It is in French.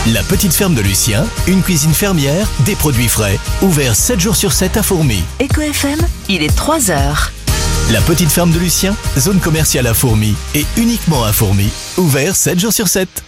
La petite ferme de Lucien, une cuisine fermière, des produits frais. Ouvert 7 jours sur 7 à Fourmies. Eco FM, il est 3h. La petite ferme de Lucien, zone commerciale à Fourmies et uniquement à Fourmies. Ouvert 7 jours sur 7.